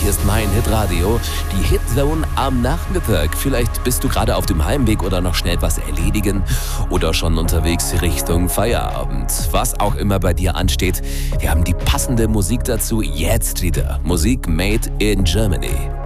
Hier ist mein Hitradio, die Hitzone am Nachmittag. Vielleicht bist du gerade auf dem Heimweg oder noch schnell was erledigen oder schon unterwegs Richtung Feierabend. Was auch immer bei dir ansteht, wir haben die passende Musik dazu jetzt wieder. Musik made in Germany.